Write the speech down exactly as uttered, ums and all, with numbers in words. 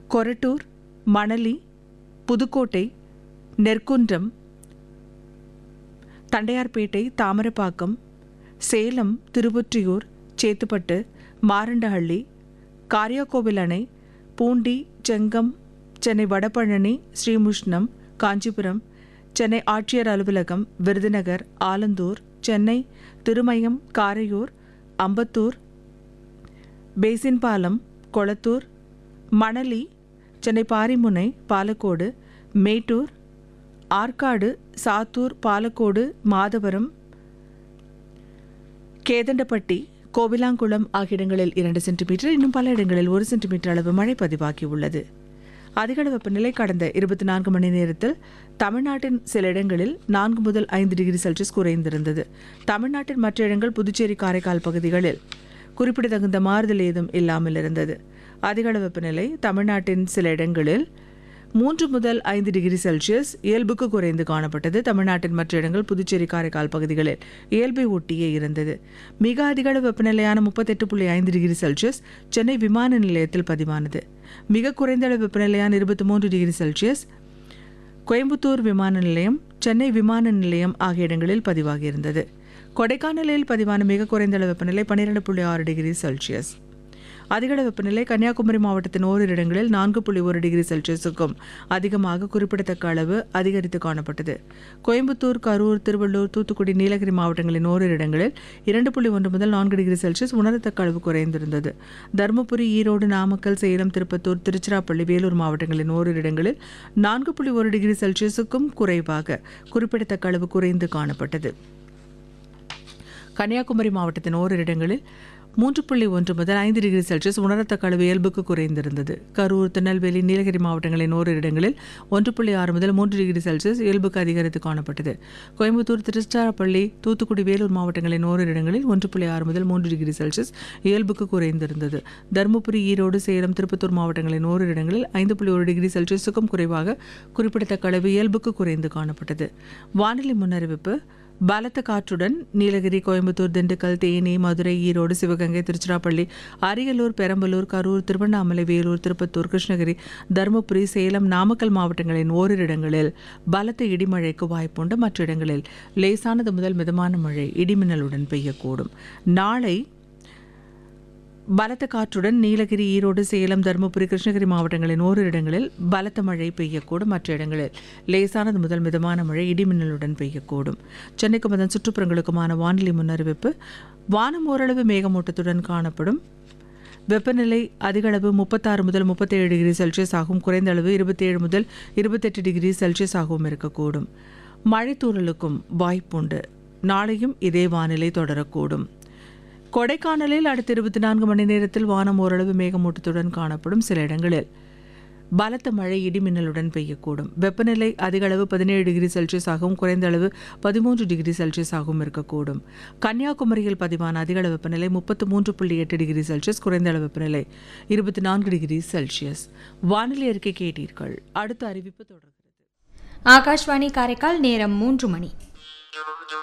கொரட்டூர், மணலி, புதுக்கோட்டை, நெற்குன்றம், தண்டையார்பேட்டை, தாமரப்பாக்கம், சேலம், திருவொற்றியூர், சேத்துப்பட்டு, மாரண்டஹள்ளி, காரியாக்கோவில் அணை, பூண்டி, செங்கம், சென்னை வடபழனி, ஸ்ரீமுஷ்ணம், காஞ்சிபுரம், சென்னை ஆட்சியர் அலுவலகம், விருதுநகர், ஆலந்தூர், சென்னை திருமயம், காரையூர், அம்பத்தூர், பேசின்பாலம், கொளத்தூர், மணலி, சென்னை பாரிமுனை, பாலக்கோடு, மேட்டூர், ஆற்காடு, சாத்தூர், பாலக்கோடு, மாதவரம், கேதண்டப்பட்டி, கோவிலாங்குளம் ஆகிய இடங்களில் இரண்டு சென்டிமீட்டர், இன்னும் பல இடங்களில் ஒரு சென்டிமீட்டர் அளவு மழை பதிவாகியுள்ளது. அதிகளவு வெப்பநிலை கடந்த இருபத்தி நான்கு மணி நேரத்தில் தமிழ்நாட்டின் சில இடங்களில் நான்கு முதல் ஐந்து டிகிரி செல்சியஸ் குறைந்திருந்தது. தமிழ்நாட்டின் மற்ற இடங்கள் புதுச்சேரி, காரைக்கால் பகுதிகளில் குறிப்பிடத்தகுந்த மாறுதல் ஏதும் இல்லாமல் இருந்தது. அதிகளவு வெப்பநிலை தமிழ்நாட்டின் சில இடங்களில் மூன்று முதல் ஐந்து டிகிரி செல்சியஸ் இயல்புக்கு குறைந்து காணப்பட்டது. தமிழ்நாட்டின் மற்ற இடங்கள் புதுச்சேரி, காரைக்கால் பகுதிகளில் இயல்பை ஒட்டியே இருந்தது. மிக அதிகளவு வெப்பநிலையான முப்பத்தெட்டு புள்ளி ஐந்து டிகிரி செல்சியஸ் சென்னை விமான நிலையத்தில் பதிவானது. மிக குறைந்த அளவு வெப்பநிலையான இருபத்தி மூன்று டிகிரி செல்சியஸ் கோயம்புத்தூர் விமான நிலையம், சென்னை விமான நிலையம் ஆகிய இடங்களில் பதிவாகியிருந்தது. கொடைக்கானலில் பதிவான மிக குறைந்த அளவு வெப்பநிலை பன்னிரண்டு புள்ளி ஆறு டிகிரி செல்சியஸ். அதிகளவு வெப்பநிலை கன்னியாகுமரி மாவட்டத்தின் ஓரிரு இடங்களில் நான்கு புள்ளி ஒரு டிகிரி செல்சியஸுக்கும் அதிகமாக குறிப்பிடத்தக்க அளவு அதிகரித்து காணப்பட்டது. கோயம்புத்தூர், கரூர், திருவள்ளூர், தூத்துக்குடி, நீலகிரி மாவட்டங்களின் ஓரிரு இடங்களில் இரண்டு புள்ளி ஒன்று முதல் நான்கு டிகிரி செல்சியஸ் உணரத்தக்க அளவு குறைந்திருந்தது. தருமபுரி, ஈரோடு, நாமக்கல், சேலம், திருப்பத்தூர், திருச்சிராப்பள்ளி, வேலூர் மாவட்டங்களின் ஓரிரு இடங்களில் நான்கு புள்ளி ஒரு டிகிரி செல்சியஸுக்கும் குறைவாக குறிப்பிடத்தக்க அளவு குறைந்து காணப்பட்டது. கன்னியாகுமரி மாவட்டத்தின் ஓரிரு இடங்களில் மூன்று புள்ளி ஒன்று முதல் ஐந்து டிகிரி செல்சியஸ் உணரத்தக்க அளவு இயல்புக்கு குறைந்திருந்தது. கரூர், திருநெல்வேலி, நீலகிரி மாவட்டங்களின் ஓரிரு இடங்களில் ஒன்று புள்ளி ஆறு முதல் மூன்று டிகிரி செல்சியஸ் இயல்புக்கு அதிகரித்து காணப்பட்டது. கோயம்புத்தூர், திருச்சிராப்பள்ளி, தூத்துக்குடி, வேலூர் மாவட்டங்களின் ஓரிரு இடங்களில் ஒன்று புள்ளி ஆறு முதல் மூன்று டிகிரி செல்சியஸ் இயல்புக்கு குறைந்திருந்தது. தருமபுரி, ஈரோடு, சேலம், திருப்பத்தூர் மாவட்டங்களின் ஓரிரு இடங்களில் ஐந்து புள்ளி ஒரு டிகிரி செல்சியஸுக்கும் குறைவாக குறிப்பிடத்தக்க அளவு இயல்புக்கு குறைந்து காணப்பட்டது. வானிலை முன்னறிவிப்பு. பலத்த காற்றுடன் நீலகிரி, கோயம்புத்தூர், திண்டுக்கல், தேனி, மதுரை, ஈரோடு, சிவகங்கை, திருச்சிராப்பள்ளி, அரியலூர், பெரம்பலூர், கரூர், திருவண்ணாமலை, வேலூர், திருப்பத்தூர், கிருஷ்ணகிரி, தருமபுரி, சேலம், நாமக்கல் மாவட்டங்களின் ஓரிரு இடங்களில் பலத்த இடிமழைக்கு வாய்ப்புண்டு. மற்ற இடங்களில் லேசானது முதல் மிதமான மழை இடிமின்னலுடன் பெய்யக்கூடும். நாளை பலத்த காற்றுடன் நீலகிரி, ஈரோடு, சேலம், தருமபுரி, கிருஷ்ணகிரி மாவட்டங்களின் ஓரிரு இடங்களில் பலத்த மழை பெய்யக்கூடும். மற்ற இடங்களில் லேசானது முதல் மிதமான மழை இடிமின்னலுடன் பெய்யக்கூடும். சென்னைக்கும் அதன் சுற்றுப்புறங்களுக்குமான வானிலை முன்னறிவிப்பு. வானம் ஓரளவு மேகமூட்டத்துடன் காணப்படும். வெப்பநிலை அதிகளவு முப்பத்தாறு முதல் முப்பத்தேழு டிகிரி செல்சியஸ் ஆகவும் குறைந்த அளவு இருபத்தேழு முதல் இருபத்தெட்டு டிகிரி செல்சியஸ் ஆகவும் இருக்கக்கூடும். மழை தூறலுக்கும் வாய்ப்புண்டு. நாளையும் இதே வானிலை தொடரக்கூடும். கொடைக்கானலில் அடுத்த இருபத்தி நான்கு மணி நேரத்தில் வானம் ஓரளவு மேகமூட்டத்துடன் காணப்படும். சில இடங்களில் பலத்த மழை இடிமின்னலுடன் பெய்யக்கூடும். வெப்பநிலை அதிகளவு பதினேழு டிகிரி செல்சியஸ் ஆகவும் குறைந்த அளவு பதிமூன்று டிகிரி செல்சியஸ் ஆகவும் இருக்கக்கூடும். கன்னியாகுமரியில் பதிவான அதிகளவு வெப்பநிலை முப்பத்தி மூன்று புள்ளி எட்டு டிகிரி செல்சியஸ், குறைந்த அளவு வெப்பநிலை இருபத்தி நான்கு டிகிரி செல்சியஸ். வானிலை அறிக்கை கேட்டீர்கள். அடுத்த அறிவிப்பு தொடர்கிறது. ஆகாஷ்வாணி காரைக்கால். நேரம் மூன்று மணி.